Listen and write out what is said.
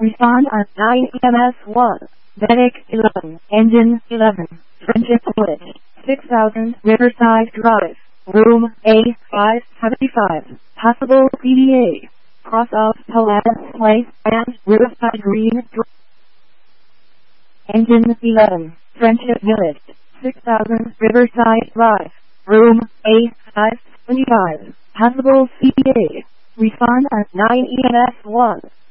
Respond on 9 EMS 1. Medic 11. Engine 11. Friendship Village. 6000 Riverside Drive. Room A575. Possible PDA. Cross of Palace Place and Riverside Green Drive. Engine 11. Friendship Village. 6000 Riverside Drive. Room A575. Possible PDA. Respond on 9 EMS 1.